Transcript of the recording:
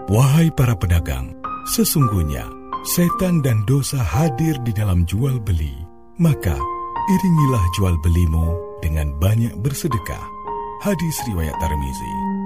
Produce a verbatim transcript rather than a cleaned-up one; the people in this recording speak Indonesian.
Wahai para pedagang, sesungguhnya setan dan dosa hadir di dalam jual beli. Maka iringilah jual belimu dengan banyak bersedekah. Hadis riwayat Tirmizi.